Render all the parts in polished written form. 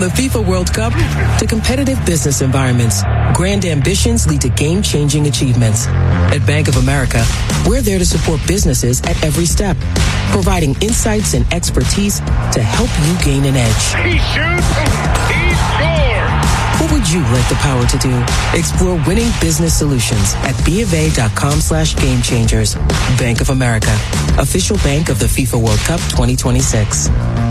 From the FIFA World Cup to competitive business environments, grand ambitions lead to game-changing achievements. At Bank of America, we're there to support businesses at every step, providing insights and expertise to help you gain an edge. He shoots, he scores! What would you like the power to do? Explore winning business solutions at BofA.com/gamechangers. Bank of America, official bank of the FIFA World Cup 2026.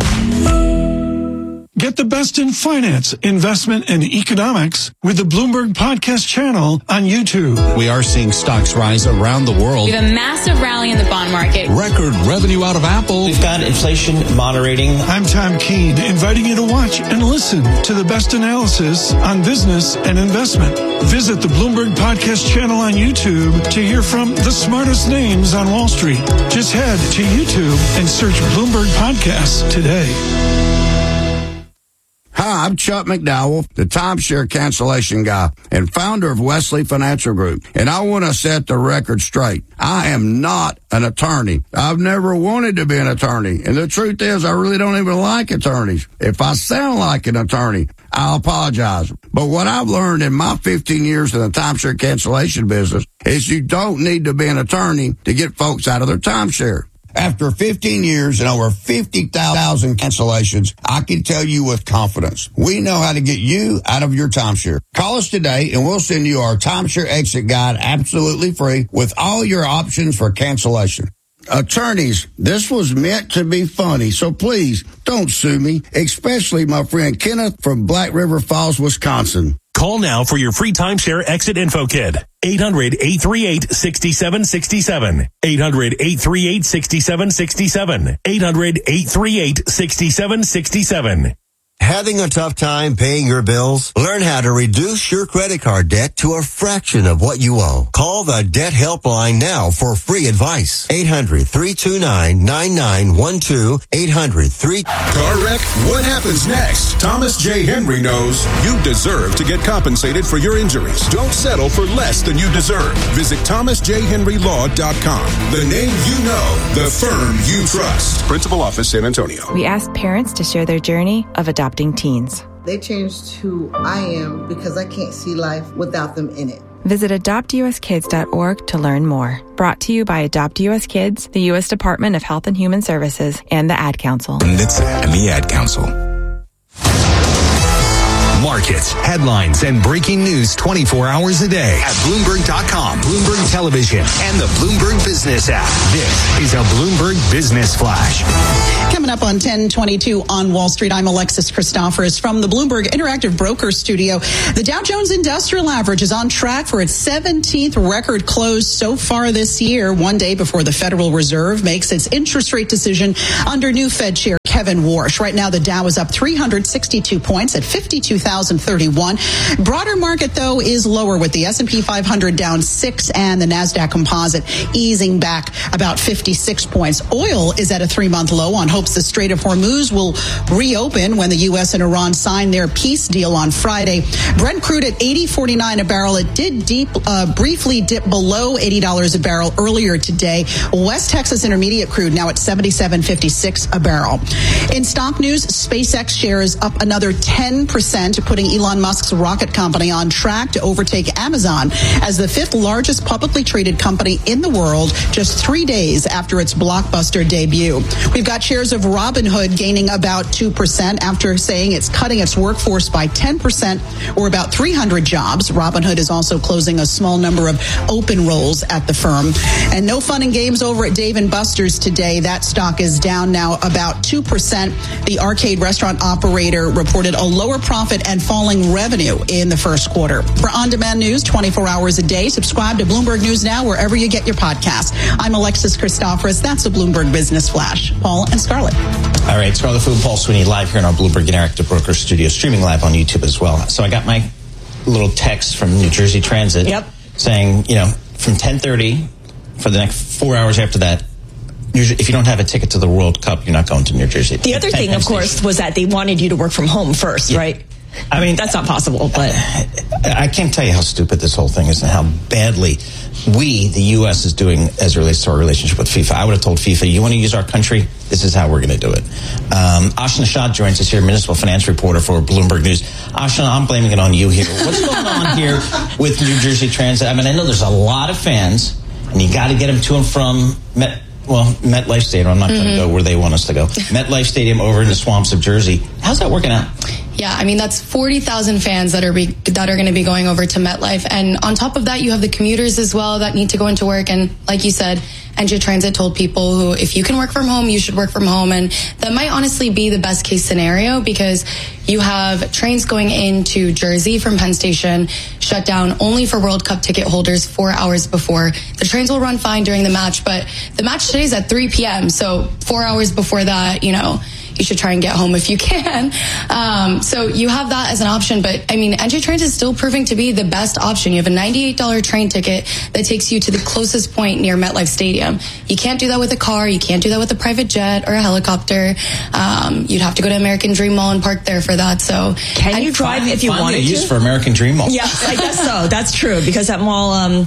Get the best in finance, investment, and economics with the Bloomberg Podcast channel on YouTube. We are seeing stocks rise around the world. We have a massive rally in the bond market. Record revenue out of Apple. We've got inflation moderating. I'm Tom Keene, inviting you to watch and listen to the best analysis on business and investment. Visit the Bloomberg Podcast channel on YouTube to hear from the smartest names on Wall Street. Just head to YouTube and search Bloomberg Podcasts today. Hi, I'm Chuck McDowell, the timeshare cancellation guy and founder of Wesley Financial Group. And I want to set the record straight. I am not an attorney. I've never wanted to be an attorney. And the truth is, I really don't even like attorneys. If I sound like an attorney, I apologize. But what I've learned in my 15 years in the timeshare cancellation business is you don't need to be an attorney to get folks out of their timeshare. After 15 years and over 50,000 cancellations, I can tell you with confidence, we know how to get you out of your timeshare. Call us today and we'll send you our timeshare exit guide absolutely free with all your options for cancellation. Attorneys, this was meant to be funny, so please don't sue me, especially my friend Kenneth from Black River Falls, Wisconsin. Call now for your free timeshare exit info kit. 800-838-6767. 800-838-6767. 800-838-6767. Having a tough time paying your bills? Learn how to reduce your credit card debt to a fraction of what you owe. Call the Debt Helpline now for free advice. 800-329-9912. 800-3... Car wreck? What happens next? Thomas J. Henry knows you deserve to get compensated for your injuries. Don't settle for less than you deserve. Visit ThomasJHenryLaw.com. The name you know, the firm you trust. Principal Office, San Antonio. We asked parents to share their journey of adopting teens. They changed who I am because I can't see life without them in it. Visit adoptuskids.org to learn more. Brought to you by Adopt US Kids, the U.S. Department of Health and Human Services, and the Ad Council. NHTSA and the Ad Council. Markets, headlines, and breaking news 24 hours a day at Bloomberg.com, Bloomberg Television, and the Bloomberg Business app. This is a Bloomberg Business Flash. Coming up on 1022 on Wall Street, I'm Alexis Christoforous from the Bloomberg Interactive Broker Studio. The Dow Jones Industrial Average is on track for its 17th record close so far this year, one day before the Federal Reserve makes its interest rate decision under new Fed Chair Kevin Warsh. Right now, the Dow is up 362 points at 52,031. Broader market, though, is lower with the S&P 500 down 6 and the NASDAQ Composite easing back about 56 points. Oil is at a 3-month low on hopes the Strait of Hormuz will reopen when the U.S. and Iran sign their peace deal on Friday. Brent crude at $80.49 a barrel. It did briefly dip below $80 a barrel earlier today. West Texas Intermediate crude now at $77.56 a barrel. In stock news, SpaceX shares up another 10%, putting Elon Musk's rocket company on track to overtake Amazon as the 5th largest publicly traded company in the world just 3 days after its blockbuster debut. We've got shares of Robinhood gaining about 2% after saying it's cutting its workforce by 10% or about 300 jobs. Robinhood is also closing a small number of open roles at the firm. And no fun and games over at Dave & Buster's today. That stock is down now about 2%. The arcade restaurant operator reported a lower profit and falling revenue in the first quarter. For on-demand news 24 hours a day, subscribe to Bloomberg News Now wherever you get your podcasts. I'm Alexis Christoforous. That's the Bloomberg Business Flash. Paul and Scarlett. All right, Scarlett Fu, Paul Sweeney live here in our Bloomberg Interactive Broker Studio, streaming live on YouTube as well. So I got my little text from New Jersey Transit saying, from 10:30 for the next 4 hours after that, usually, if you don't have a ticket to the World Cup, you're not going to New Jersey. The other thing, of course, was that they wanted you to work from home first, right? I mean, that's not possible, but I can't tell you how stupid this whole thing is and how badly the U.S. is doing as it relates to our relationship with FIFA. I would have told FIFA, you want to use our country? This is how we're going to do it. Ashna Shah joins us here, municipal finance reporter for Bloomberg News. Ashna, I'm blaming it on you here. What's going on here with New Jersey Transit? I mean, I know there's a lot of fans, and you got to get them to and from MetLife Stadium. I'm not going to go where they want us to go. MetLife Stadium over in the swamps of Jersey. How's that working out? Yeah, I mean, that's 40,000 fans that are going to be going over to MetLife. And on top of that, you have the commuters as well that need to go into work. And like you said, NJ Transit told people who, if you can work from home, you should work from home. And that might honestly be the best case scenario because you have trains going into Jersey from Penn Station shut down only for World Cup ticket holders 4 hours before. The trains will run fine during the match, but the match today is at 3 p.m. So 4 hours before that, you should try and get home if you can. So you have that as an option. But, I mean, NJ Transit is still proving to be the best option. You have a $98 train ticket that takes you to the closest point near MetLife Stadium. You can't do that with a car. You can't do that with a private jet or a helicopter. You'd have to go to American Dream Mall and park there for that. So can you drive if you wanted to? Use for American Dream Mall. Yeah, I guess so. That's true because that mall,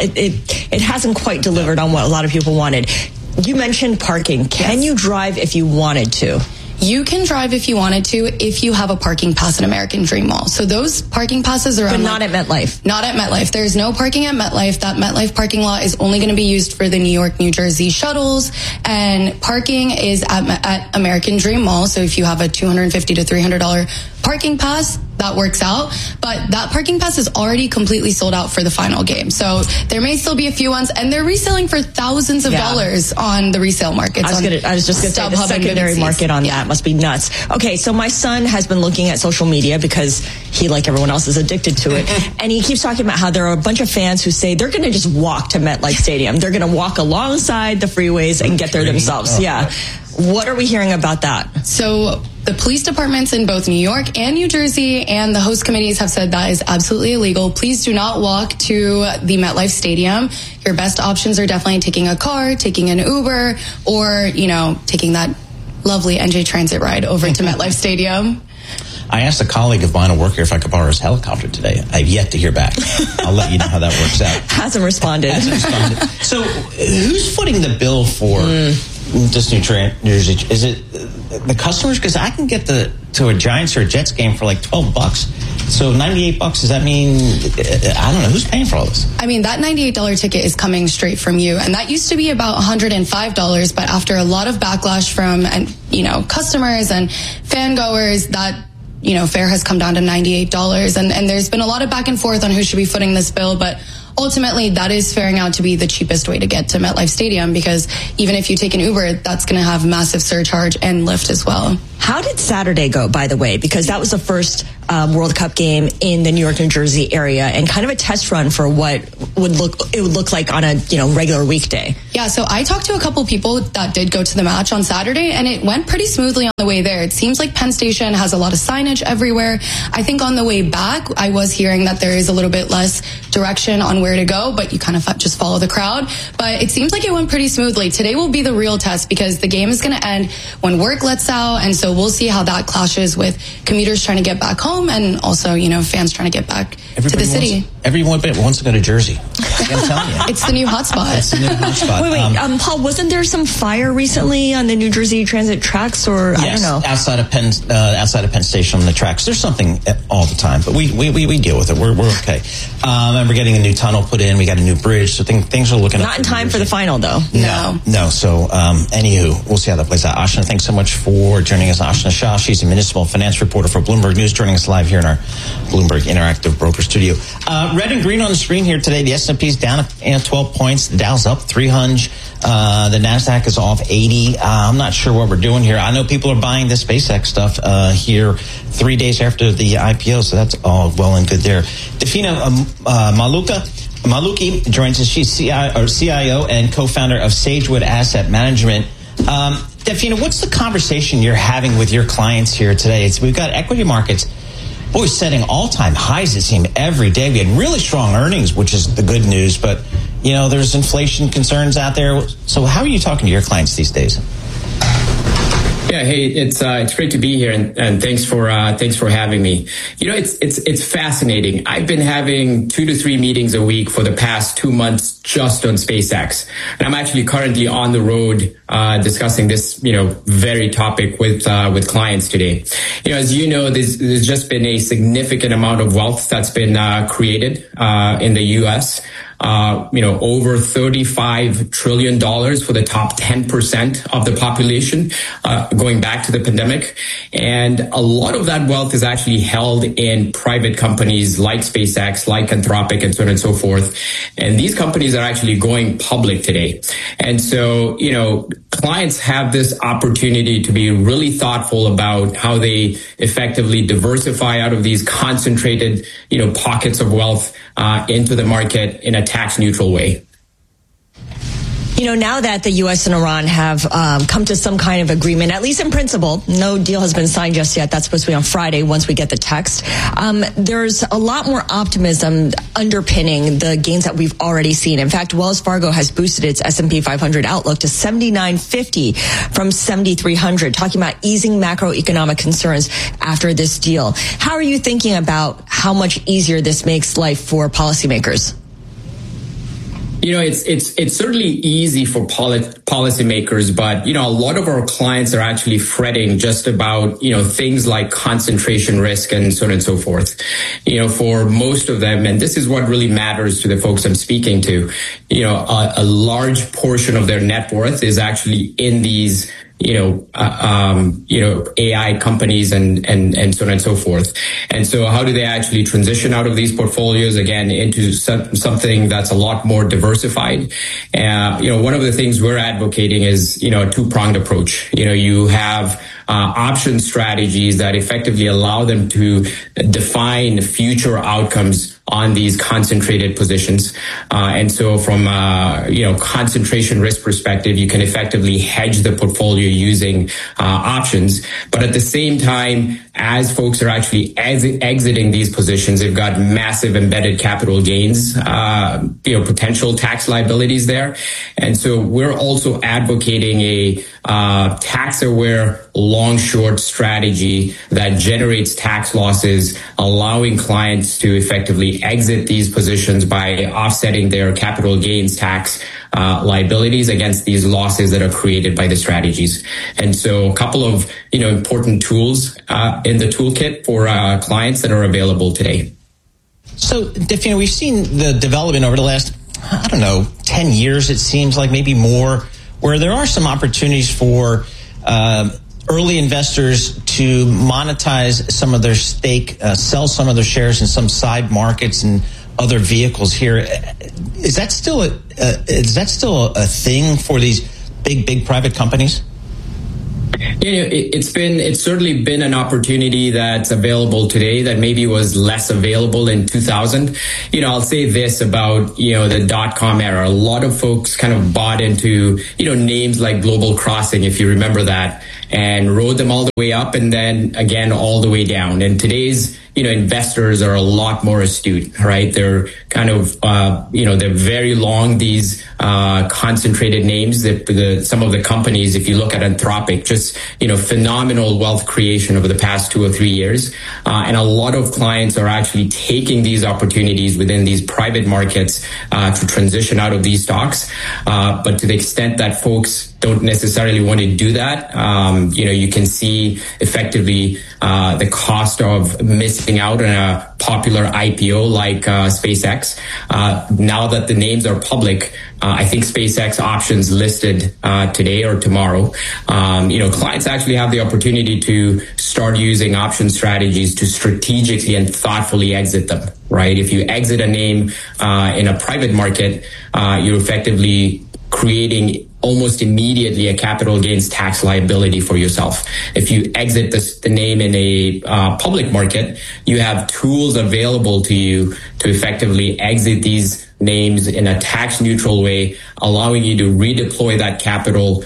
it hasn't quite delivered on what a lot of people wanted. You mentioned parking. Can you drive if you wanted to? You can drive if you wanted to if you have a parking pass at American Dream Mall. So those parking passes are... But not at MetLife. Not at MetLife. There's no parking at MetLife. That MetLife parking lot is only going to be used for the New York, New Jersey shuttles. And parking is at American Dream Mall. So if you have a $250 to $300 parking pass, that works out. But that parking pass is already completely sold out for the final game. So there may still be a few ones. And they're reselling for thousands of dollars on the resale markets. I was just going to say the secondary market on that must be nuts. Okay, so my son has been looking at social media because he, like everyone else, is addicted to it. And he keeps talking about how there are a bunch of fans who say they're going to just walk to MetLife Stadium. They're going to walk alongside the freeways and get there themselves. Yeah. What are we hearing about that? So the police departments in both New York and New Jersey and the host committees have said that is absolutely illegal. Please do not walk to the MetLife Stadium. Your best options are definitely taking a car, taking an Uber, or, taking that lovely NJ Transit ride over to MetLife Stadium. I asked a colleague of mine who work here if I could borrow his helicopter today. I've yet to hear back. I'll let you know how that works out. Hasn't responded. So who's footing the bill for this New Jersey? Is it the customers? Because I can get to a Giants or a Jets game for like $12. So $98, does that mean, I don't know, who's paying for all this? I mean, that $98 ticket is coming straight from you. And that used to be about $105. But after a lot of backlash from, customers and fangoers, that fare has come down to $98. And there's been a lot of back and forth on who should be footing this bill. But ultimately, that is faring out to be the cheapest way to get to MetLife Stadium because even if you take an Uber, that's going to have massive surcharge and Lyft as well. How did Saturday go, by the way? Because that was the first World Cup game in the New York, New Jersey area and kind of a test run for what it would look like on a regular weekday. Yeah, so I talked to a couple people that did go to the match on Saturday, and it went pretty smoothly on the way there. It seems like Penn Station has a lot of signage everywhere. I think on the way back, I was hearing that there is a little bit less direction on where to go, but you kind of just follow the crowd. But it seems like it went pretty smoothly. Today will be the real test because the game is going to end when work lets out, and so we'll see how that clashes with commuters trying to get back home and also, fans trying to get back to the city. Everyone wants to go to Jersey. I'm telling you. It's the new hotspot. It's the new hotspot. Wait, Paul, wasn't there some fire recently on the New Jersey Transit tracks or yes, I don't know? outside of Penn Station on the tracks. There's something all the time, but we deal with it. We're okay. And we're getting a new tunnel put in. We got a new bridge, so things are looking up. Not in time for the final, though. No. So, anywho, we'll see how that plays out. Ashna, thanks so much for joining us. Ashna Shah, she's a municipal finance reporter for Bloomberg News, joining us live here in our Bloomberg Interactive Broker Studio. Red and green on the screen here today. The S&P's down 12 points. The Dow's up 300. The NASDAQ is off 80. I'm not sure what we're doing here. I know people are buying the SpaceX stuff here 3 days after the IPO, so that's all well and good there. Defina Maluki joins us. She's CIO and co-founder of Sagewood Asset Management. Defina, what's the conversation you're having with your clients here today? We've got equity markets always setting all-time highs, it seemed, every day. We had really strong earnings, which is the good news, but, there's inflation concerns out there. So how are you talking to your clients these days? Yeah, hey, it's great to be here, and thanks for having me. You know, it's fascinating. I've been having 2 to 3 meetings a week for the past 2 months just on SpaceX, and I'm actually currently on the road discussing this, very topic with clients today. As you know, there's just been a significant amount of wealth that's been created in the U.S. Over $35 trillion for the top 10% of the population, going back to the pandemic. And a lot of that wealth is actually held in private companies like SpaceX, like Anthropic, and so on and so forth. And these companies are actually going public today. And so, clients have this opportunity to be really thoughtful about how they effectively diversify out of these concentrated, pockets of wealth into the market in a tax neutral way. Now that the U.S. and Iran have come to some kind of agreement, at least in principle, no deal has been signed just yet. That's supposed to be on Friday once we get the text. There's a lot more optimism underpinning the gains that we've already seen. In fact, Wells Fargo has boosted its S&P 500 outlook to 7,950 from 7,300, talking about easing macroeconomic concerns after this deal. How are you thinking about how much easier this makes life for policymakers? It's certainly easy for policymakers, but, a lot of our clients are actually fretting just about, things like concentration risk and so on and so forth. For most of them, and this is what really matters to the folks I'm speaking to, a large portion of their net worth is actually in these AI companies and so on and so forth. And so how do they actually transition out of these portfolios again into something that's a lot more diversified? One of the things we're advocating is, a two-pronged approach. You have option strategies that effectively allow them to define future outcomes on these concentrated positions. And so from concentration risk perspective, you can effectively hedge the portfolio using options. But at the same time, as folks are actually exiting these positions, they've got massive embedded capital gains, potential tax liabilities there. And so we're also advocating a tax-aware long-short strategy that generates tax losses, allowing clients to effectively exit these positions by offsetting their capital gains tax liabilities against these losses that are created by the strategies. And so a couple of, important tools in the toolkit for clients that are available today. So, Diff, we've seen the development over the last, 10 years, it seems like, maybe more, where there are some opportunities for early investors to monetize some of their stake, sell some of their shares in some side markets and other vehicles here. Is that still a thing for these big private companies? It's certainly been an opportunity that's available today that maybe was less available in 2000. I'll say this about, the .com era. A lot of folks kind of bought into, names like Global Crossing, if you remember that, and rode them all the way up and then again all the way down. And today's investors are a lot more astute, right? They're kind of, they're very long, these concentrated names that some of the companies, if you look at Anthropic, just, phenomenal wealth creation over the past 2 or 3 years. And a lot of clients are actually taking these opportunities within these private markets to transition out of these stocks. But to the extent that folks don't necessarily want to do that, you can see effectively the cost of missing out on a popular IPO like SpaceX. Now that the names are public, I think SpaceX options listed today or tomorrow. Clients actually have the opportunity to start using option strategies to strategically and thoughtfully exit them, right? If you exit a name in a private market, you're effectively creating almost immediately a capital gains tax liability for yourself. If you exit the name in a public market, you have tools available to you to effectively exit these names in a tax neutral way, allowing you to redeploy that capital,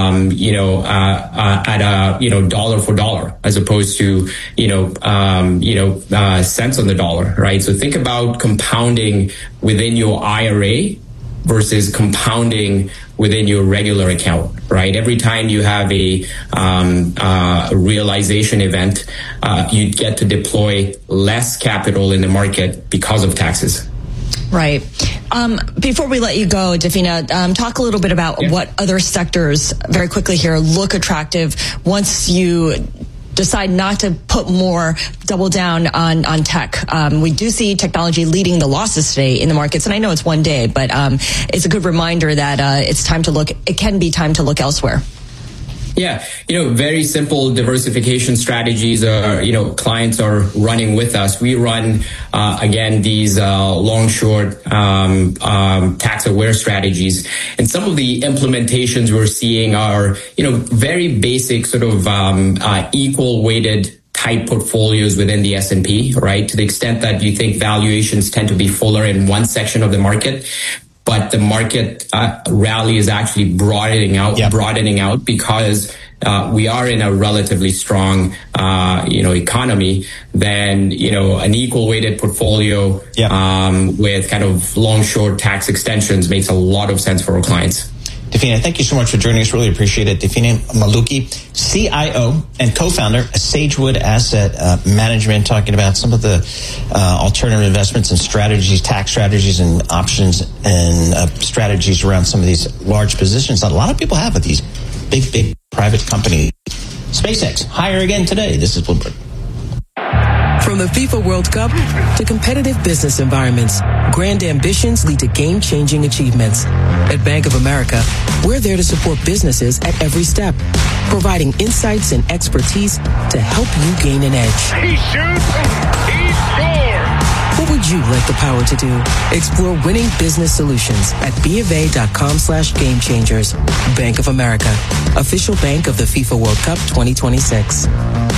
at a, dollar for dollar, as opposed to, cents on the dollar, right? So think about compounding within your IRA versus compounding within your regular account, right? Every time you have a realization event, you get to deploy less capital in the market because of taxes. Right. Before we let you go, Defina, talk a little bit about what other sectors, very quickly here, look attractive once you decide not to put more, double down on tech. We do see technology leading the losses today in the markets, and I know it's one day, but it's a good reminder that it's time to look. It can be time to look elsewhere. Yeah, very simple diversification strategies clients are running with us. We run, again, these long, short, tax-aware strategies. And some of the implementations we're seeing are, very basic sort of equal-weighted type portfolios within the S&P, right? To the extent that you think valuations tend to be fuller in one section of the market, but the market rally is actually broadening out because we are in a relatively strong, economy. Then, an equal weighted portfolio with kind of long, short tax extensions makes a lot of sense for our clients. Defina, thank you so much for joining us. Really appreciate it. Defina Maluki, CIO and co-founder of Sagewood Asset Management, talking about some of the alternative investments and strategies, tax strategies and options and strategies around some of these large positions that a lot of people have with these big private companies. SpaceX, higher again today. This is Bloomberg. From the FIFA World Cup to competitive business environments, grand ambitions lead to game-changing achievements. At Bank of America, we're there to support businesses at every step, providing insights and expertise to help you gain an edge. He shoots. He scores. What would you like the power to do? Explore winning business solutions at BofA.com/gamechangers. Bank of America, official bank of the FIFA World Cup 2026.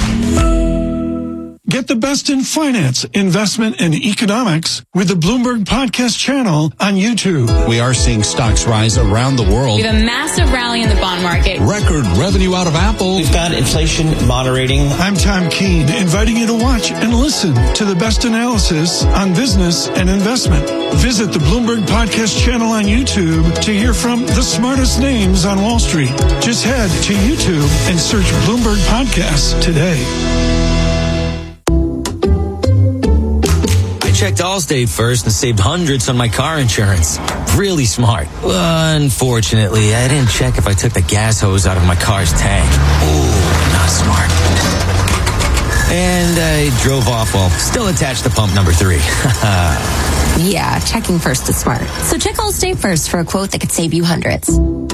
Get the best in finance, investment, and economics with the Bloomberg Podcast channel on YouTube. We are seeing stocks rise around the world. We have a massive rally in the bond market. Record revenue out of Apple. We've got inflation moderating. I'm Tom Keene, inviting you to watch and listen to the best analysis on business and investment. Visit the Bloomberg Podcast channel on YouTube to hear from the smartest names on Wall Street. Just head to YouTube and search Bloomberg Podcasts today. Checked Allstate first and saved hundreds on my car insurance. Really smart. Unfortunately, I didn't check if I took the gas hose out of my car's tank. Ooh, not smart. And I drove off while still attached to pump number 3. Yeah, checking first is smart. So check Allstate first for a quote that could save you hundreds.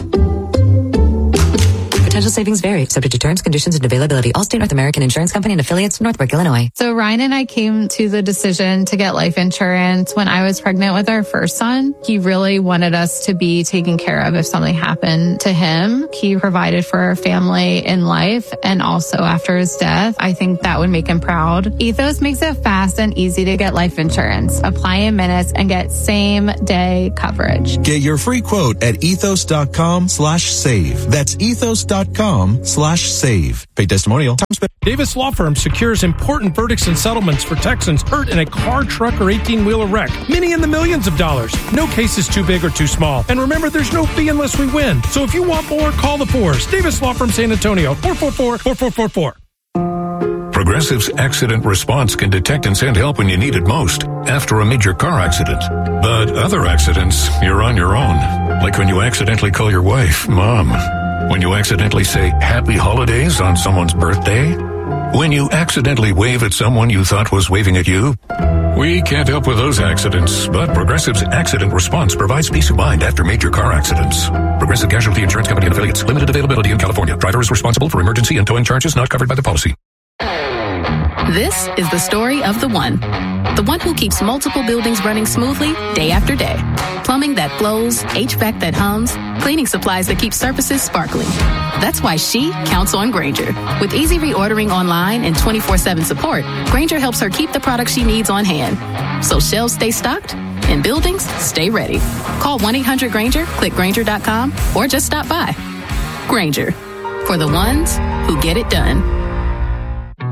Potential savings vary, subject to terms, conditions, and availability. Allstate North American Insurance Company and affiliates, Northbrook, Illinois. So Ryan and I came to the decision to get life insurance when I was pregnant with our first son. He really wanted us to be taken care of if something happened to him. He provided for our family in life and also after his death. I think that would make him proud. Ethos makes it fast and easy to get life insurance. Apply in minutes and get same-day coverage. Get your free quote at ethos.com/save. That's ethos.com/save. Pay testimonial. Davis Law Firm secures important verdicts and settlements for Texans hurt in a car, truck, or 18-wheeler wreck. Many in the millions of dollars. No case is too big or too small. And remember, there's no fee unless we win. So if you want more, call the Fours. Davis Law Firm, San Antonio, 444-4444. Progressive's accident response can detect and send help when you need it most, after a major car accident. But other accidents, you're on your own. Like when you accidentally call your wife Mom. When you accidentally say happy holidays on someone's birthday. When you accidentally wave at someone you thought was waving at you. We can't help with those accidents, but Progressive's accident response provides peace of mind after major car accidents. Progressive Casualty Insurance Company and affiliates. Limited availability in California. Driver is responsible for emergency and towing charges not covered by the policy. This is the story of the one who keeps multiple buildings running smoothly day after day. Plumbing that flows, HVAC that hums, cleaning supplies that keep surfaces sparkling. That's why she counts on Grainger. With easy reordering online and 24/7 support, Grainger helps her keep the products she needs on hand. So shelves stay stocked and buildings stay ready. Call 1-800-GRAINGER, click Grainger.com, or just stop by. Grainger, for the ones who get it done.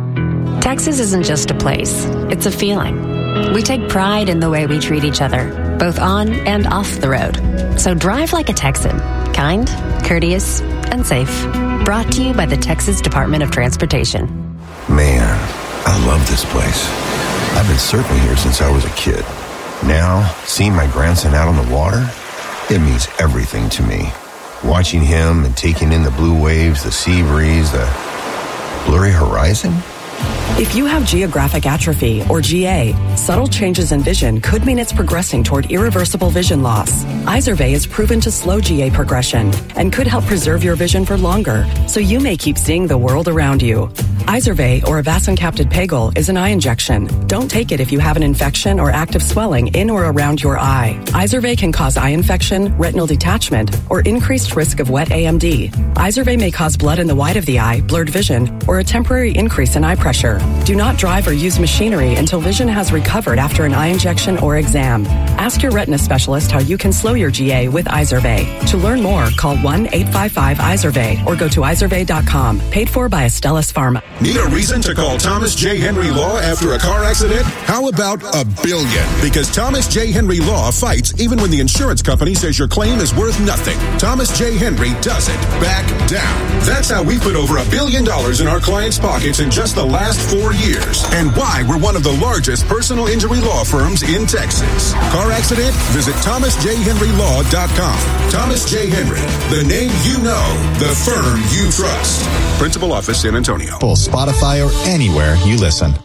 Texas isn't just a place, it's a feeling. We take pride in the way we treat each other. both on and off the road. So drive like a Texan. Kind, courteous, and safe. Brought to you by the Texas Department of Transportation. Man, I love this place. I've been surfing here since I was a kid. Now, seeing my grandson out on the water, it means everything to me. Watching him and taking in the blue waves, the sea breeze, the blurry horizon. If you have geographic atrophy, or GA, subtle changes in vision could mean it's progressing toward irreversible vision loss. Izervay is proven to slow GA progression and could help preserve your vision for longer, so you may keep seeing the world around you. Izervay, or avacincaptad pegol, is an eye injection. Don't take it if you have an infection or active swelling in or around your eye. Izervay can cause eye infection, retinal detachment, or increased risk of wet AMD. Izervay may cause blood in the white of the eye, blurred vision, or a temporary increase in eye pressure. Do not drive or use machinery until vision has recovered after an eye injection or exam. Ask your retina specialist how you can slow your GA with Izervay. To learn more, call 1-855-IZERVAY or go to izervay.com. Paid for by Astellas Pharma. Need a reason to call Thomas J. Henry Law after a car accident? How about $1 billion? Because Thomas J. Henry Law fights even when the insurance company says your claim is worth nothing. Thomas J. Henry doesn't back down. That's how we put over $1 billion in our clients' pockets in just the last 4 years. And why we're one of the largest personal injury law firms in Texas. Car accident? Visit ThomasJHenryLaw.com. Thomas J. Henry, the name you know, the firm you trust. Principal office, San Antonio. Spotify, or anywhere you listen.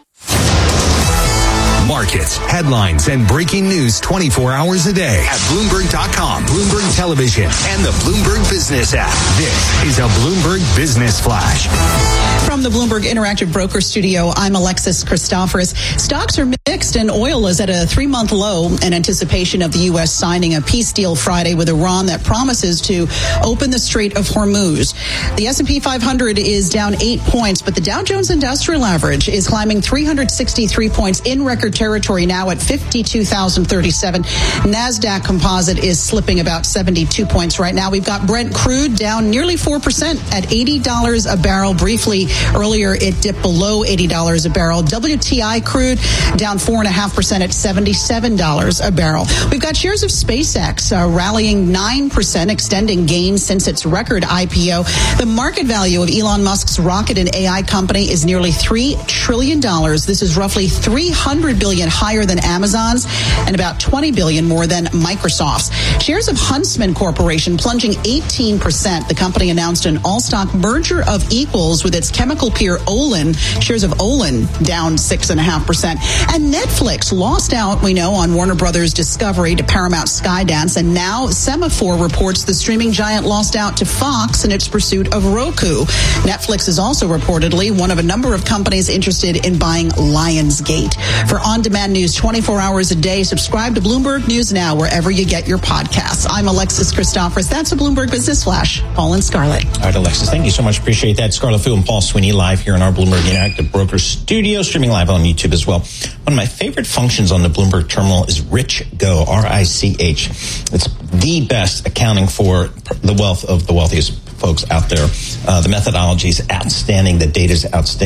Markets, headlines, and breaking news 24 hours a day at Bloomberg.com, Bloomberg Television, and the Bloomberg Business app. This is a Bloomberg Business Flash. From the Bloomberg Interactive Broker Studio, I'm Alexis Christoforous. Stocks are mixed, and oil is at a 3-month low in anticipation of the U.S. signing a peace deal Friday with Iran that promises to open the Strait of Hormuz. The S&P 500 is down 8 points, but the Dow Jones Industrial Average is climbing 363 points in record territory now at 52,037. NASDAQ Composite is slipping about 72 points right now. We've got Brent crude down nearly 4% at $80 a barrel. Briefly earlier, it dipped below $80 a barrel. WTI crude down 4.5% at $77 a barrel. We've got shares of SpaceX rallying 9%, extending gains since its record IPO. The market value of Elon Musk's rocket and AI company is nearly $3 trillion. This is roughly $300 billion higher than Amazon's and about $20 billion more than Microsoft's. Shares of Huntsman Corporation plunging 18%. The company announced an all-stock merger of equals with its chemical peer Olin. Shares of Olin down 6.5%. And Netflix lost out, we know, on Warner Brothers Discovery to Paramount Skydance. And now Semaphore reports the streaming giant lost out to Fox in its pursuit of Roku. Netflix is also reportedly one of a number of companies interested in buying Lionsgate. For on-demand news 24 hours a day, subscribe to Bloomberg News Now wherever you get your podcasts. I'm Alexis Christoforous. That's a Bloomberg Business Flash. Paul and Scarlett. All right, Alexis, thank you so much. Appreciate that. Scarlett Fu and Paul Sweeney live here in our Bloomberg Interactive Broker Studio, streaming live on YouTube as well. One of my favorite functions on the Bloomberg terminal is Rich Go, R-I-C-H. It's the best accounting for the wealth of the wealthiest folks out there. The methodology is outstanding. The data is outstanding.